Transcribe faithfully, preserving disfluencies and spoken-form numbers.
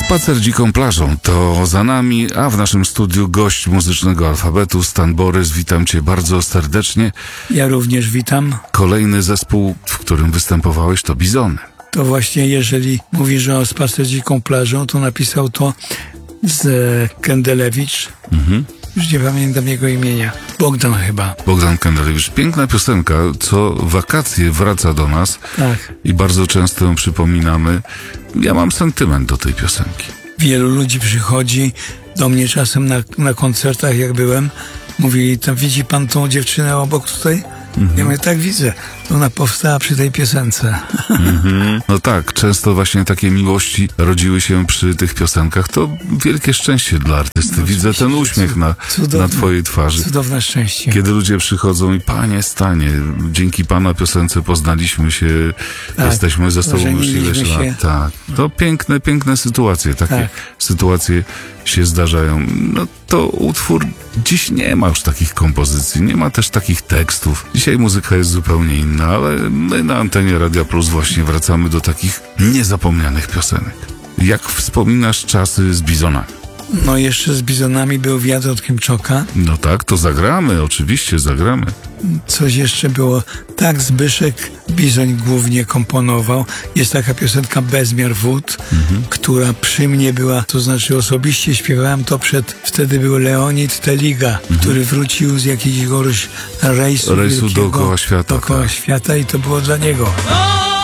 Spacer dziką plażą to za nami, a w naszym studiu gość muzycznego alfabetu Stan Borys. Witam cię bardzo serdecznie. Ja również witam. Kolejny zespół, w którym występowałeś, to Bizony. To właśnie, jeżeli mówisz o Spacer dziką plażą, to napisał to z Kendelewicz. Mhm. Już nie pamiętam jego imienia. Bogdan chyba. Bogdan Kendelewicz. Piękna piosenka, co wakacje wraca do nas. Tak. I bardzo często ją przypominamy. Ja mam sentyment do tej piosenki. Wielu ludzi przychodzi do mnie czasem na, na koncertach, jak byłem. Mówi, tam widzi pan tą dziewczynę obok tutaj? Mhm. Ja mówię, tak widzę. To ona powstała przy tej piosence. Mhm. No tak, często właśnie takie miłości rodziły się przy tych piosenkach. To wielkie szczęście dla artysty. No, widzę ten uśmiech na, na twojej twarzy. Cudowne szczęście. Kiedy ludzie przychodzą i panie Stanie, dzięki pana piosence poznaliśmy się, tak, jesteśmy ze sobą już ileś lat. Tak. To piękne, piękne sytuacje. Takie tak. sytuacje się zdarzają. No to utwór, dziś nie ma już takich kompozycji, nie ma też takich tekstów. Dzisiaj muzyka jest zupełnie inna, ale my na antenie Radia Plus właśnie wracamy do takich niezapomnianych piosenek. Jak wspominasz czasy z Bizonami? No jeszcze z Bizonami był Wiatr od Klimczoka. No tak, to zagramy, oczywiście zagramy. Coś jeszcze było. Tak, Zbyszek Bizoń głównie komponował. Jest taka piosenka Bezmiar wód, mhm. która przy mnie była, to znaczy osobiście śpiewałem to przed, wtedy był Leonid Teliga, mhm. który wrócił z jakiegoś rejsu, rejsu dookoła świata. Dookoła tak. świata i to było dla niego.